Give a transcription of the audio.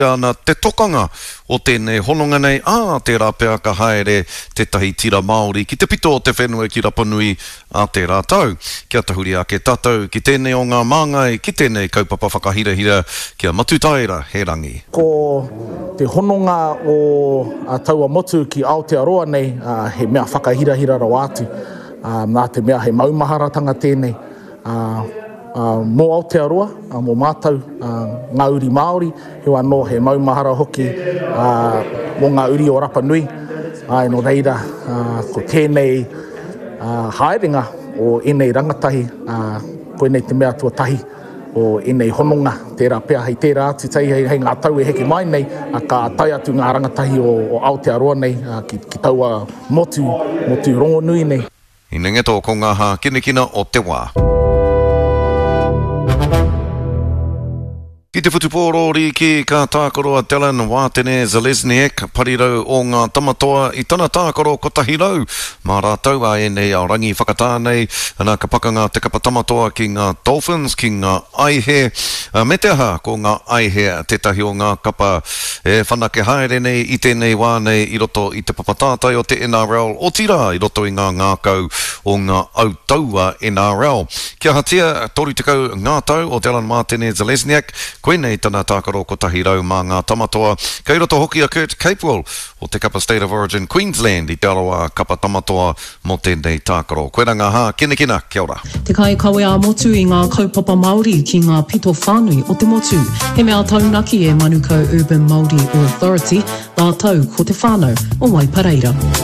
Ana te tokanga o tēnei hononga nei, te rāpea ka haere tētahi tira Māori ki te pito o te whenua ki Rapanui a te rātau. Kia tahuri a ke tātou ki tēnei o ngā māngai, ki tēnei kaupapa whakahirahira, kia matutaira he rangi. Ko te hononga o taua motu ki Aotearoa nei, he mea whakahirahira rau atu. Nā te mea he maumaharatanga tēnei. Mō Aotearoa, mō mātou ngā uri Māori, he wano he maumahara hoki mō ngā uri o Rapanui. No reira, ko tēnei haerenga o enei rangatahi, koenei te mea tuatahi o enei hononga, tērā pēr hei tērā atu tei hei ngā tau e heke mai nei, ka tai atu ngā rangatahi o Aotearoa nei, ki taua motu rongonui nei. I nengeto ko ngā ha kinekina o te wā. Ki te whutupōrori ki ka tākoro a Dylan Watene Zalesniak, parirau o ngā tamatoa I tana tākoro kotahi rau. Mā rātau a enei au rangi whakatānei, ana ka pakanga te kapa tamatoa ki ngā Dolphins, ki ngā aihe. Me te aha ko ngā aihe tētahi o ngā kapa whanake haere nei I tēnei wā nei I roto I te papatātai o te NRL, o tira I roto I ngā ngākau o ngā autaua NRL. Kia hatia, toru te kau ngātau o Dylan Watene Zalesniak, koenei tana tākaro kotahi rau mā ngā tamatoa. Kei roto hoki a Kurt Capewell o te kapa State of Origin Queensland I te aroa kapa tamatoa mo tēnei tākaro. Koe ranga ha, kinekina, kia ora. Te kai kawe a motu I ngā kaupapa Māori ki ngā pito whānui o te motu. He mea taunaki e Manukau Urban Māori Authority, nā tau ko te whānau o Waipareira.